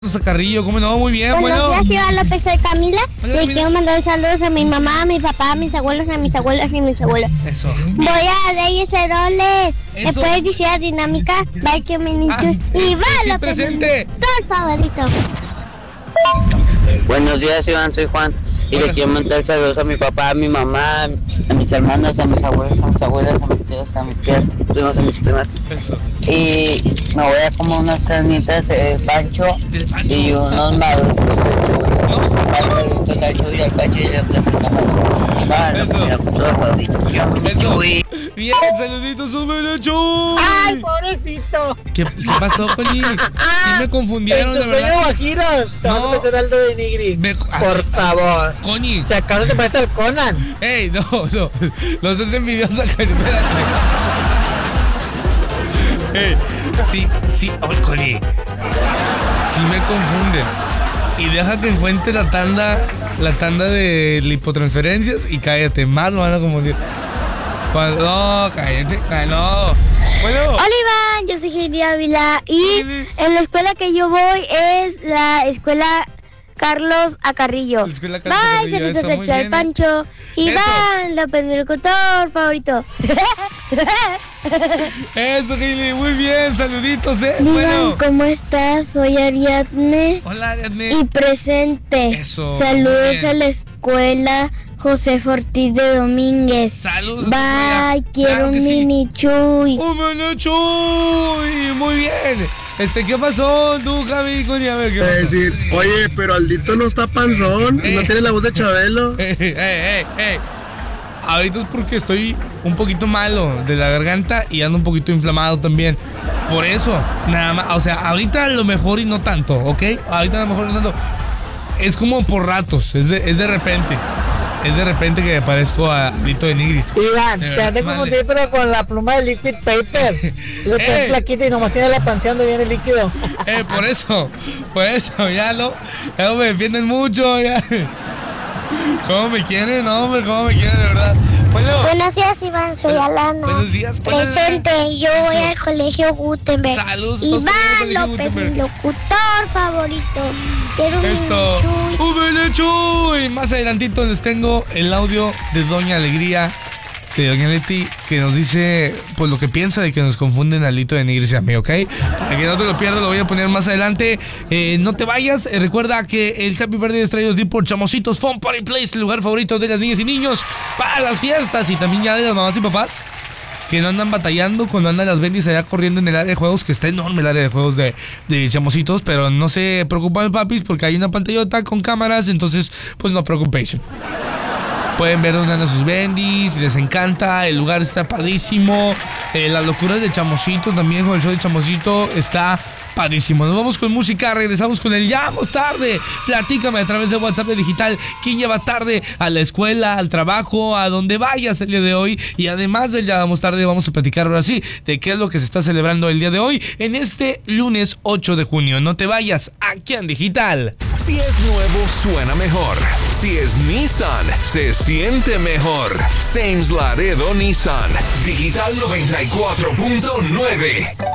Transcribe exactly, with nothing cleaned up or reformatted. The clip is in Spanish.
Carrillo, ¿cómo no? Muy bien, Buenos bueno. días, Iván López, soy Camila. Hola, Y Camila. quiero mandar saludos a mi mamá, a mi papá, a mis abuelos, a mis abuelas y a mis abuelos. Eso. Voy a Reyes Heroles. ¿Me Eso. puedes decir a Dinámica? Bye, que me Ah, Iván sí, López, presente. mi actor favorito. Buenos días, Iván, soy Juan. Y Hola. le quiero mandar saludos a mi papá, a mi mamá, a mis hermanas, a mis abuelos, a mis abuelas, a mis tíos, a mis tías, primos, a mis primas. Eso. Y me voy a comer unas carnitas de pancho Del Pancho. y unos maduros de chuy. Maduros de chuy, al pancho y le presentamos. Iván, Eso. mi actor favorito. Eso. Chuy. Bien, saluditos, un beso. ¡Ay, pobrecito! ¿Qué, ¿Qué pasó, Coli? Sí me confundieron, En de tu sueño, verdad. Guajiros, te No. vas a hacer Aldo de Nigris. Me- Por así- favor. Coñi. Si acaso te parece al Conan. Ey, no, no. No seas envidiosa, Coli. Espérate. Ey, sí, sí. Oh, Coli. Sí me confunden. Y deja que encuentre la tanda, la tanda de lipotransferencias y cállate, más me van a confundir. Cuando, no, cállate, cállate, no. Bueno. Hola, Iván, yo soy Heidi Ávila. Y Sí. en la escuela que yo voy es la escuela Carlos Acarrillo. La escuela Carlos Bye, Acarrillo, saludos eso, a muy Chal bien. Pancho. Iván López, mi locutor favorito. Eso, Hailey, muy bien, saluditos, eh. Iván, Bueno. ¿cómo estás? Soy Ariadne. Hola, Ariadne. Y presente. Eso, muy Saludos bien. a la escuela José Ortiz de Domínguez. Saludos. Bye, quiero Claro un que sí. mini chuy. ¡Un menuchuy! Muy bien. Este, ¿qué pasó tú, Javi? Coni? A ver, ¿qué Es pasó? decir, oye, pero Aldito no está panzón, Eh. no tiene la voz de Chabelo. Ey, ey, ey, ey. Ahorita es porque estoy un poquito malo de la garganta y ando un poquito inflamado también. Por eso, nada más. O sea, ahorita a lo mejor y no tanto, ¿ok? Ahorita a lo mejor y no tanto. Es como por ratos, es de, es de repente. Es de repente que me parezco a Lito de Nigris. Iván, De te verdad, has de madre. confundir, pero con la pluma de liquid paper. Tú estás Eh. flaquita y nomás tienes la panza donde viene el líquido. Eh, por eso, por eso, ya lo, ya no me defienden mucho, ya. ¿Cómo me quieren? No, hombre, ¿cómo me quieren, de verdad? Bueno, Buenos días, Iván, soy Alana. buenos días, hola. Presente, yo voy Eso. al colegio Gutenberg. Saludos a todos Iván los colegios López, Gutenberg. mi locutor favorito. Quiero un Eso. mini chuy. ¡Ubelechuy! Más adelantito les tengo el audio de Doña Alegría, de Doña Leti, que nos dice pues lo que piensa de que nos confunden a Lito de Nigris y a mí, ¿ok? Para que no te lo pierdas, lo voy a poner más adelante. Eh, no te vayas, eh, recuerda que el Happy Birthday es traído de por Chamositos Fun Party Place, el lugar favorito de las niñas y niños para las fiestas y también ya de las mamás y papás que no andan batallando cuando andan las bendis allá corriendo en el área de juegos, que está enorme el área de juegos de, de Chamositos, pero no se preocupen, papis, porque hay una pantallota con cámaras, entonces pues no preocupéis. Pueden ver dónde andan sus bendis, les encanta, el lugar está padrísimo, eh, las locuras de Chamosito también con el show de Chamosito está padrísimo. Nos vamos con música, regresamos con el Ya Vamos Tarde. Platícame a través de WhatsApp de Digital quién lleva tarde a la escuela, al trabajo, a donde vayas el día de hoy. Y además del Ya Vamos Tarde, vamos a platicar ahora sí de qué es lo que se está celebrando el día de hoy en este lunes ocho de junio. No te vayas, aquí en Digital. Si es nuevo, suena mejor. Si es Nissan, se siente mejor. Sames Laredo Nissan. Digital noventa y cuatro punto nueve.